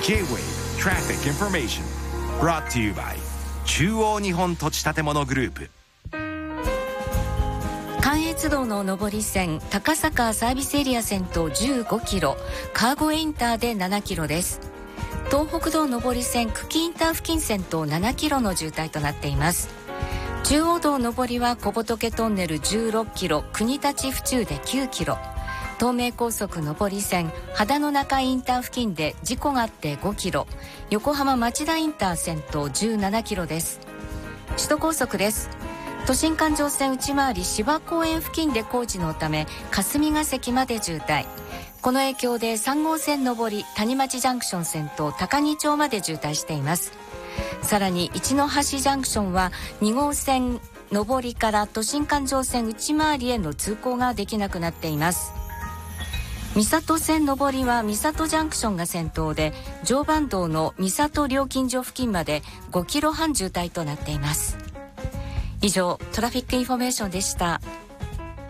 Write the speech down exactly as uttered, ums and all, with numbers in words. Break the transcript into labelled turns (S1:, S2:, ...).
S1: J-ウェイ Traffic Information Brought to you by 中央日本土地建物グループ。
S2: 関越道の上り線高坂サービスエリア線とじゅうごキロ、川越インターでななキロです。東北道上り線久喜インター付近線とななキロの渋滞となっています。中央道上りは小仏トンネルじゅうろっキロ、国立府中できゅうキロ、東名高速上り線秦野中井インター付近で事故があってごキロ、横浜町田インター線とじゅうななキロです。首都高速です。都心環状線内回り芝公園付近で工事のため霞ヶ関まで渋滞。この影響でさん号線上り谷町ジャンクション線と高木町まで渋滞しています。さらに一ノ橋ジャンクションはに号線上りから都心環状線内回りへの通行ができなくなっています。三郷線上りは三郷ジャンクションが先頭で常磐道の三郷料金所付近までごキロはん渋滞となっています。以上トラフィックインフォメーションでした。